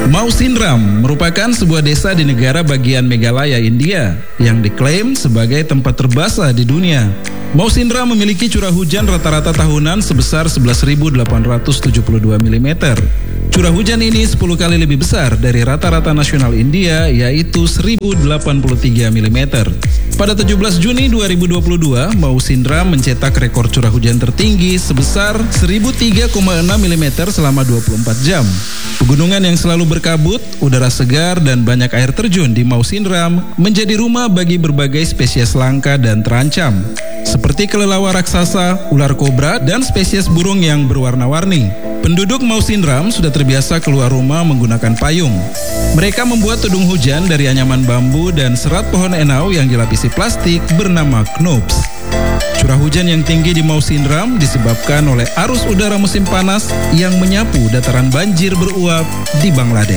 Mawsynram merupakan sebuah desa di negara bagian Meghalaya, India, yang diklaim sebagai tempat terbasah di dunia. Mawsynram memiliki curah hujan rata-rata tahunan sebesar 11.872 mm. Curah hujan ini 10 kali lebih besar dari rata-rata nasional India, yaitu 1.083 mm. Pada 17 Juni 2022, Mawsynram mencetak rekor curah hujan tertinggi sebesar 1.003,6 mm selama 24 jam. Pegunungan yang selalu berkabut, udara segar, dan banyak air terjun di Mawsynram menjadi rumah bagi berbagai spesies langka dan terancam, seperti kelelawar raksasa, ular kobra, dan spesies burung yang berwarna-warni. Penduduk Mawsynram sudah terbiasa keluar rumah menggunakan payung. Mereka membuat tudung hujan dari anyaman bambu dan serat pohon enau yang dilapisi plastik bernama knoops. Curah hujan yang tinggi di Mawsynram disebabkan oleh arus udara musim panas yang menyapu dataran banjir beruap di Bangladesh.